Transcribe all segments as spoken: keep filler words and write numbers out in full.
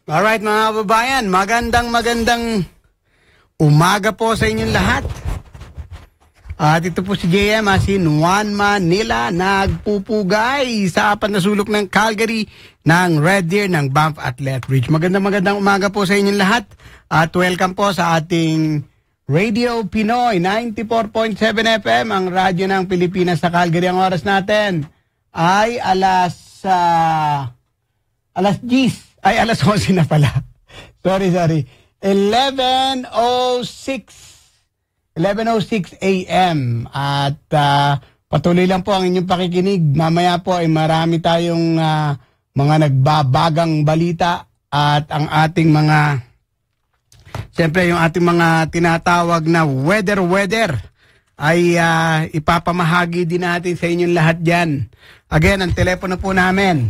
Alright mga kababayan, magandang magandang umaga po sa inyong lahat. At ito po si J M Asin Juan Manila, nagpupugay sa apat na sulok ng Calgary ng Red Deer ng Banff at Lethbridge. Magandang magandang umaga po sa inyong lahat at welcome po sa ating Radio Pinoy ninety-four point seven F M, ang radyo ng Pilipinas sa Calgary. Ang oras natin ay alas uh, alas diyes. Ay, alas onse na pala. Sorry, sorry. eleven oh six. eleven oh six A M. At uh, patuloy lang po ang inyong pakikinig. Mamaya po ay marami tayong uh, mga nagbabagang balita at ang ating mga, siyempre yung ating mga tinatawag na weather-weather ay uh, ipapamahagi din natin sa inyong lahat dyan. Again, ang telepono po namin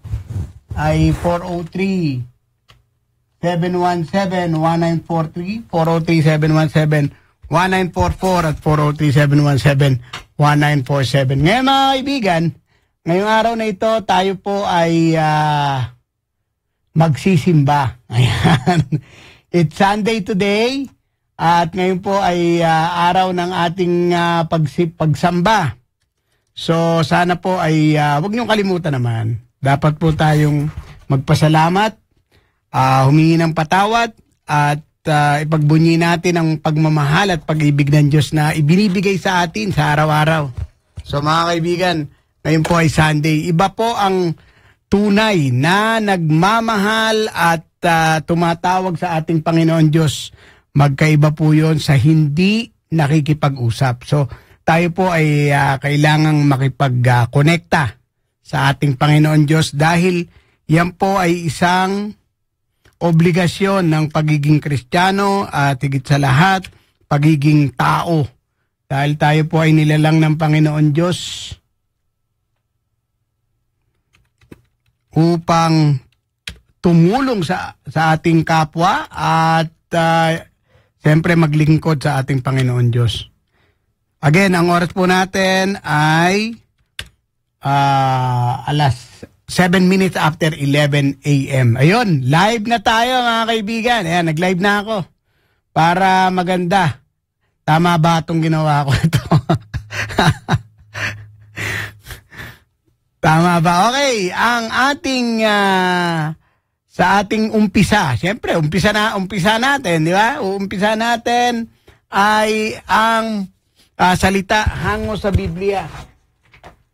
ay four oh three, seven one seven, one nine four three, four oh three, seven one seven, one nine four four at four oh three, seven one seven, one nine four seven. Ngayon mga kaibigan, ngayong araw na ito tayo po ay uh, magsisimba. Ayan. It's Sunday today at ngayon po ay uh, araw ng ating uh, pagsip, pagsamba. So sana po ay uh, huwag niyong kalimutan naman. Dapat po tayong magpasalamat, uh, humingi ng patawad, at uh, ipagbunyi natin ang pagmamahal at pag-ibig ng Diyos na ibinibigay sa atin sa araw-araw. So mga kaibigan, ngayon po ay Sunday. Iba po ang tunay na nagmamahal at uh, tumatawag sa ating Panginoon Diyos. Magkaiba po yon sa hindi nakikipag-usap. So tayo po ay uh, kailangang makipag-konekta uh, sa ating Panginoon Diyos dahil yan po ay isang obligasyon ng pagiging Kristiyano at higit sa lahat, pagiging tao. Dahil tayo po ay nilalang ng Panginoon Diyos upang tumulong sa, sa ating kapwa at uh, siyempre maglingkod sa ating Panginoon Diyos. Again, ang oras po natin ay Uh, alas seven minutes after eleven A M. Ayun, live na tayo mga kaibigan. Ayan, nag-live na ako. Para maganda. Tama ba itong ginawa ko ito? Tama ba? Okay, ang ating uh, sa ating umpisa. Siyempre, umpisa na umpisa natin, di ba? Umpisa natin ay ang uh, salita hango sa Biblia.